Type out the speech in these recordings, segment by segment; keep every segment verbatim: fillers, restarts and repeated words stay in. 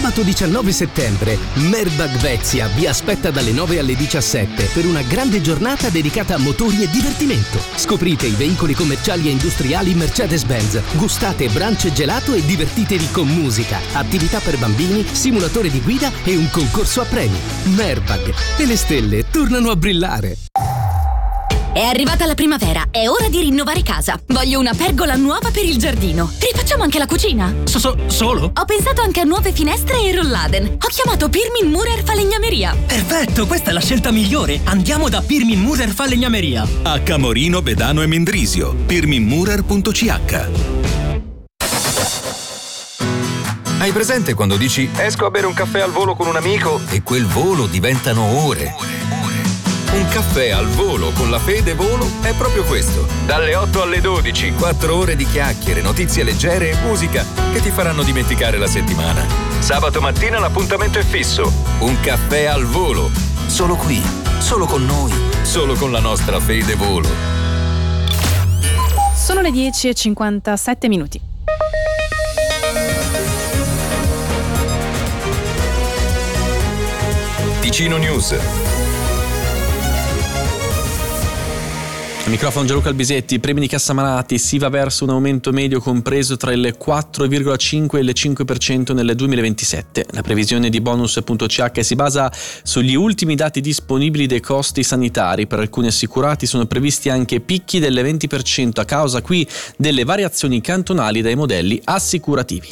Sabato diciannove settembre, Merbag Vezia vi aspetta dalle nove alle diciassette per una grande giornata dedicata a motori e divertimento. Scoprite i veicoli commerciali e industriali Mercedes-Benz, gustate brunch e gelato e divertitevi con musica, attività per bambini, simulatore di guida e un concorso a premi. Merbag, e le stelle tornano a brillare. È arrivata la primavera, è ora di rinnovare casa. Voglio una pergola nuova per il giardino. Rifacciamo anche la cucina. So, so, solo? Ho pensato anche a nuove finestre e rolladen. Ho chiamato Pirmin Murer Falegnameria. Perfetto, questa è la scelta migliore. Andiamo da Pirmin Murer Falegnameria. A Camorino, Bedano e Mendrisio. pirmin murer punto c h. Hai presente quando dici esco a bere un caffè al volo con un amico e quel volo diventano ore? Un caffè al volo con la Fede Volo è proprio questo. Dalle otto alle dodici, quattro ore di chiacchiere, notizie leggere e musica che ti faranno dimenticare la settimana. Sabato mattina l'appuntamento è fisso. Un caffè al volo. Solo qui, solo con noi, solo con la nostra Fede Volo. Sono le dieci e cinquantasette minuti. Ticino News. Al microfono Gianluca Albisetti. Premi di cassamanati, si va verso un aumento medio compreso tra il quattro virgola cinque e il cinque per cento nel duemilaventisette. La previsione di bonus punto c h si basa sugli ultimi dati disponibili dei costi sanitari. Per alcuni assicurati sono previsti anche picchi del venti per cento a causa qui delle variazioni cantonali dai modelli assicurativi.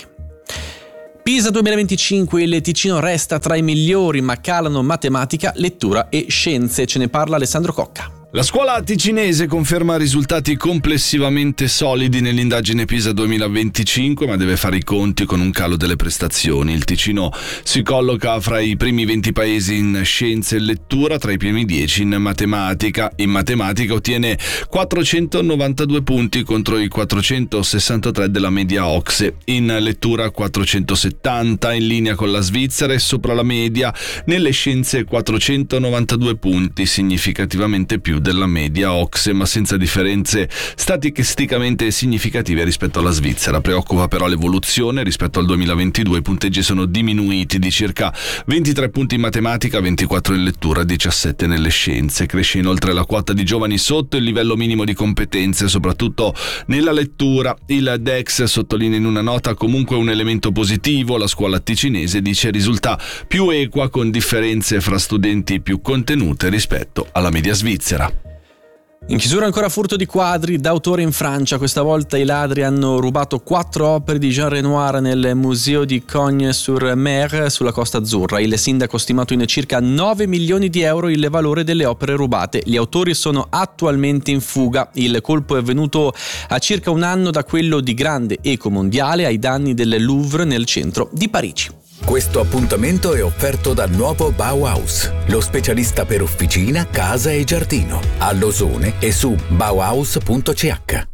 Pisa duemilaventicinque, il Ticino resta tra i migliori ma calano matematica, lettura e scienze. Ce ne parla Alessandro Cocca. La scuola ticinese conferma risultati complessivamente solidi nell'indagine PISA duemilaventicinque, ma deve fare i conti con un calo delle prestazioni. Il Ticino si colloca fra i primi venti paesi in scienze e lettura, tra i primi dieci in matematica. In matematica ottiene quattrocentonovantadue punti contro i quattrocentosessantatré della media O C S E. In lettura quattrocentosettanta, in linea con la Svizzera e sopra la media. Nelle scienze quattrocentonovantadue punti, significativamente più della media O C S E, ma senza differenze statisticamente significative rispetto alla Svizzera. Preoccupa però l'evoluzione. Rispetto al duemilaventidue i punteggi sono diminuiti di circa ventitré punti in matematica, ventiquattro in lettura, diciassette nelle scienze. Cresce inoltre la quota di giovani sotto il livello minimo di competenze, soprattutto nella lettura. Il D E X sottolinea in una nota comunque un elemento positivo. La scuola ticinese dice risulta più equa, con differenze fra studenti più contenute rispetto alla media svizzera. In chiusura ancora furto di quadri d'autore in Francia. Questa volta i ladri hanno rubato quattro opere di Jean Renoir nel museo di Cognes-sur-Mer sulla Costa Azzurra. Il sindaco ha stimato in circa nove milioni di euro il valore delle opere rubate. Gli autori sono attualmente in fuga. Il colpo è avvenuto a circa un anno da quello di grande eco mondiale ai danni del Louvre nel centro di Parigi. Questo appuntamento è offerto da Nuovo Bauhaus, lo specialista per officina, casa e giardino, a Losone e su bauhaus punto c h.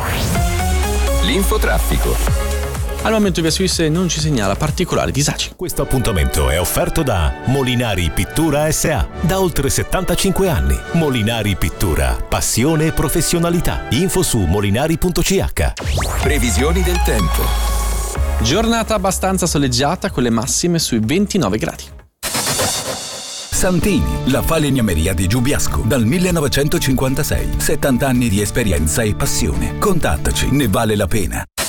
L'infotraffico. Al momento Via Suisse non ci segnala particolari disagi. Questo appuntamento è offerto da Molinari Pittura S A Da oltre settantacinque anni. Molinari Pittura, passione e professionalità. Info su molinari punto c h. Previsioni del tempo. Giornata abbastanza soleggiata con le massime sui ventinove gradi. Santini, la falegnameria di Giubiasco, dal millenovecentocinquantasei. settanta anni di esperienza e passione. Contattaci, ne vale la pena.